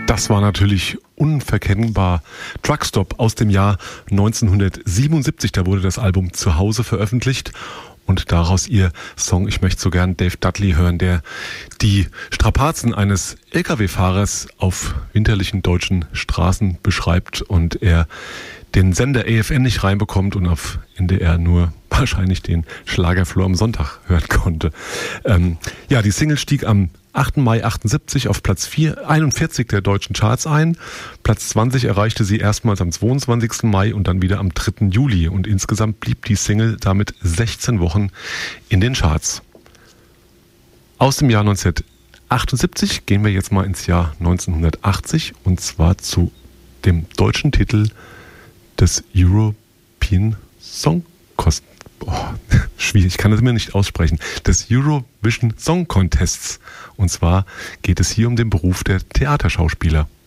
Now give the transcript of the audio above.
Das war natürlich unverkennbar Truckstop aus dem Jahr 1977. Da wurde das Album Zuhause veröffentlicht und daraus ihr Song Ich möchte so gern Dave Dudley hören, der die Strapazen eines Lkw-Fahrers auf winterlichen deutschen Straßen beschreibt und er den Sender EFN nicht reinbekommt und auf NDR nur wahrscheinlich den Schlagerfloor am Sonntag hören konnte. Die Single stieg am 8. Mai 78 auf Platz 41 der deutschen Charts ein. Platz 20 erreichte sie erstmals am 22. Mai und dann wieder am 3. Juli. Und insgesamt blieb die Single damit 16 Wochen in den Charts. Aus dem Jahr 1978 gehen wir jetzt mal ins Jahr 1980 und zwar zu dem deutschen Titel des European Song Contest. Schwierig, ich kann das mir nicht aussprechen. Des Eurovision Song Contests. Und zwar geht es hier um den Beruf der Theaterschauspieler.